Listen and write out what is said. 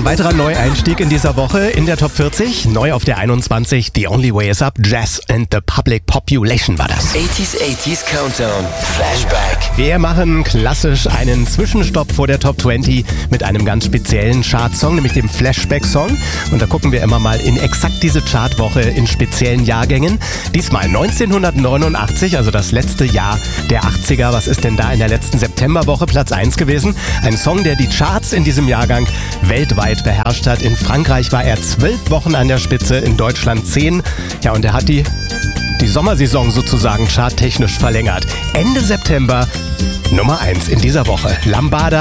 Ein weiterer Neueinstieg in dieser Woche in der Top 40. Neu auf der 21, The Only Way Is Up, Jazz and the Public Population war das. 80s Countdown, Flashback. Wir machen klassisch einen Zwischenstopp vor der Top 20 mit einem ganz speziellen Chartsong, nämlich dem Flashback-Song. Und da gucken wir immer mal in exakt diese Chartwoche in speziellen Jahrgängen. Diesmal 1989, also das letzte Jahr der 80er. Was ist denn da in der letzten Septemberwoche Platz 1 gewesen? Ein Song, der die Charts in diesem Jahrgang weltweit beherrscht hat. In Frankreich war er 12 Wochen an der Spitze, in Deutschland 10. Ja, und er hat die Sommersaison sozusagen charttechnisch verlängert. Ende September Nummer 1 in dieser Woche. Lambada